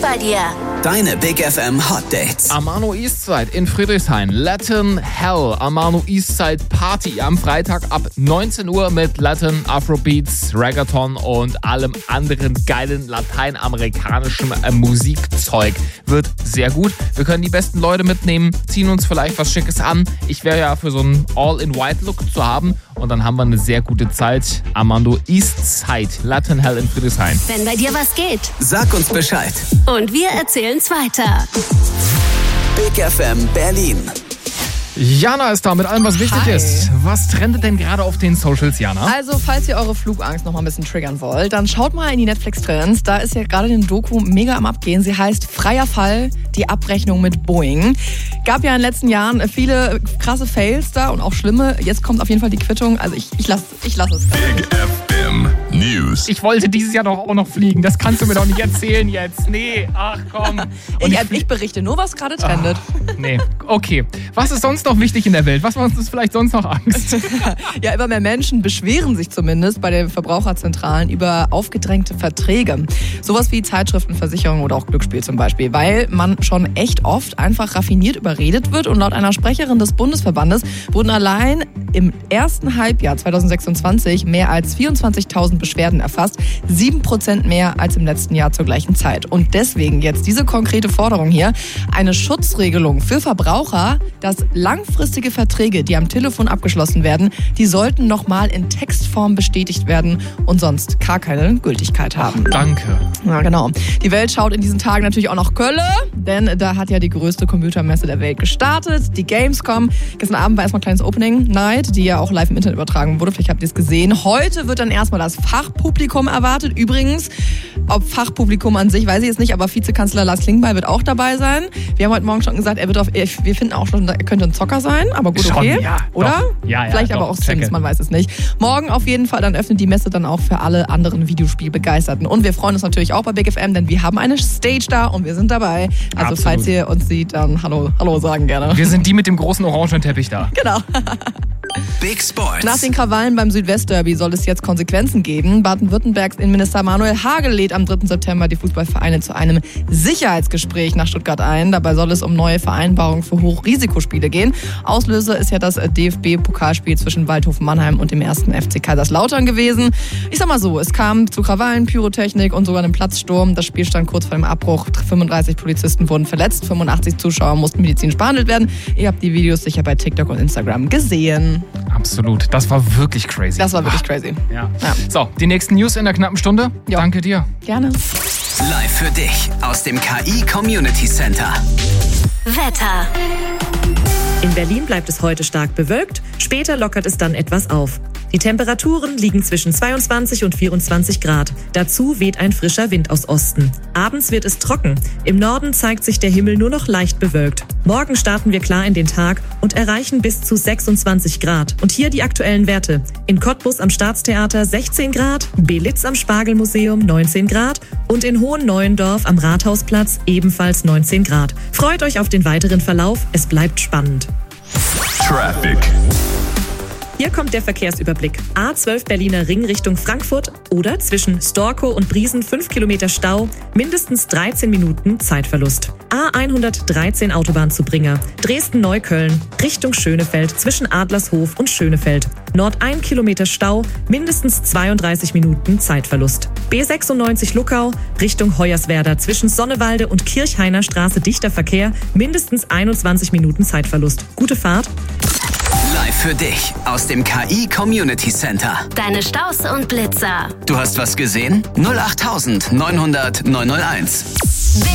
bei dir. Deine Big FM Hot Dates. Amano Eastside in Friedrichshain. Latin Hell. Amano Eastside Party am Freitag ab 19 Uhr mit Latin, Afrobeats, Reggaeton und allem anderen geilen lateinamerikanischen Musikzeug. Wird sehr gut. Wir können die besten Leute mitnehmen, ziehen uns vielleicht was Schickes an. Ich wäre ja für so einen All-in-White-Look zu haben. Und dann haben wir eine sehr gute Zeit. Amano Eastside, Latin Hell in Friedrichshain. Wenn bei dir was geht. Sag uns Bescheid. Und wir erzählen's weiter. Big FM Berlin. Jana ist da mit allem, was wichtig ist. Was trendet denn gerade auf den Socials, Jana? Also, falls ihr eure Flugangst noch mal ein bisschen triggern wollt, dann schaut mal in die Netflix-Trends. Da ist ja gerade eine Doku mega am Abgehen. Sie heißt Freier Fall, die Abrechnung mit Boeing. Gab ja in den letzten Jahren viele krasse Fails da und auch schlimme. Jetzt kommt auf jeden Fall die Quittung. Also ich lass es. Big FM News. Ich wollte dieses Jahr doch auch noch fliegen. Das kannst du mir doch nicht erzählen jetzt. Nee, ach komm. Und ich berichte nur, was gerade trendet. Nee, okay. Was ist sonst noch wichtig in der Welt? Was macht uns vielleicht sonst noch Angst? Ja, immer mehr Menschen beschweren sich zumindest bei den Verbraucherzentralen über aufgedrängte Verträge. Sowas wie Zeitschriftenversicherung oder auch Glücksspiel zum Beispiel, weil man schon echt oft einfach raffiniert überredet wird. Und laut einer Sprecherin des Bundesverbandes wurden allein im ersten Halbjahr 2026 mehr als 24.000 Beschwerden erfasst. 7% mehr als im letzten Jahr zur gleichen Zeit. Und deswegen jetzt diese konkrete Forderung hier. Eine Schutzregelung für Verbraucher, dass langfristige Verträge, die am Telefon abgeschlossen werden, die sollten nochmal in Textform bestätigt werden und sonst gar keine Gültigkeit haben. Danke. Ja, genau. Die Welt schaut in diesen Tagen natürlich auch nach Köln, denn da hat ja die größte Computermesse der Welt gestartet, die Gamescom. Gestern Abend war erstmal ein kleines Opening Night, die ja auch live im Internet übertragen wurde. Vielleicht habt ihr es gesehen. Heute wird dann erstmal das Fachpublikum erwartet. Übrigens, ob Fachpublikum an sich, weiß ich jetzt nicht, aber Vizekanzler Lars Klingbeil wird auch dabei sein. Wir haben heute Morgen schon gesagt, wir finden auch schon, er könnte ein Zocker sein, aber gut, okay. Schon, ja, oder? Ja, vielleicht aber auch Sims, man weiß es nicht. Morgen auf jeden Fall, dann öffnet die Messe dann auch für alle anderen Videospielbegeisterten. Und wir freuen uns natürlich auch bei Big FM, denn wir haben eine Stage da und wir sind dabei. Also Absolut. Falls ihr uns seht, dann Hallo sagen gerne. Wir sind die mit dem großen orangenen Teppich da. Genau. Big Sports. Nach den Krawallen beim Südwestderby soll es jetzt Konsequenzen geben. Baden-Württembergs Innenminister Manuel Hagel lädt am 3. September die Fußballvereine zu einem Sicherheitsgespräch nach Stuttgart ein. Dabei soll es um neue Vereinbarungen für Hochrisikospiele gehen. Auslöser ist ja das DFB-Pokalspiel zwischen Waldhof Mannheim und dem 1. FC Kaiserslautern gewesen. Ich sag mal so, es kam zu Krawallen, Pyrotechnik und sogar einem Platzsturm. Das Spiel stand kurz vor dem Abbruch. 35 Polizisten wurden verletzt, 85 Zuschauer mussten medizinisch behandelt werden. Ihr habt die Videos sicher bei TikTok und Instagram gesehen. Absolut. Das war wirklich crazy. Das war wirklich crazy. Ja. So, die nächsten News in der knappen Stunde. Ja. Danke dir. Gerne. Live für dich aus dem KI Community Center. Wetter. In Berlin bleibt es heute stark bewölkt, später lockert es dann etwas auf. Die Temperaturen liegen zwischen 22 und 24 Grad. Dazu weht ein frischer Wind aus Osten. Abends wird es trocken. Im Norden zeigt sich der Himmel nur noch leicht bewölkt. Morgen starten wir klar in den Tag und erreichen bis zu 26 Grad. Und hier die aktuellen Werte. In Cottbus am Staatstheater 16 Grad, Belitz am Spargelmuseum 19 Grad und in Hohenneuendorf am Rathausplatz ebenfalls 19 Grad. Freut euch auf den weiteren Verlauf, es bleibt spannend. Traffic. Hier kommt der Verkehrsüberblick. A12 Berliner Ring Richtung Frankfurt oder zwischen Storkow und Briesen 5 Kilometer Stau, mindestens 13 Minuten Zeitverlust. A113 Autobahn zu Bringer, Dresden-Neukölln Richtung Schönefeld zwischen Adlershof und Schönefeld. Nord 1 Kilometer Stau, mindestens 32 Minuten Zeitverlust. B96 Luckau Richtung Hoyerswerda zwischen Sonnewalde und Kirchhainer Straße dichter Verkehr, mindestens 21 Minuten Zeitverlust. Gute Fahrt. Live für dich aus dem KI Community Center. Deine Staus und Blitzer. Du hast was gesehen? 08900 901.